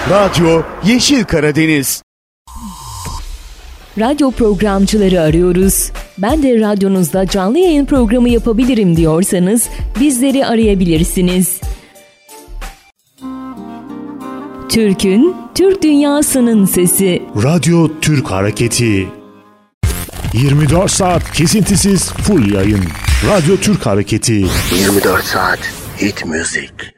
Radyo Yeşil Karadeniz. Radyo programcıları arıyoruz. Ben de radyonuzda canlı yayın programı yapabilirim diyorsanız bizleri arayabilirsiniz. Türk'ün, Türk dünyasının sesi. Radyo Türk Hareketi. 24 saat kesintisiz full yayın. Radyo Türk Hareketi. 24 saat hit müzik.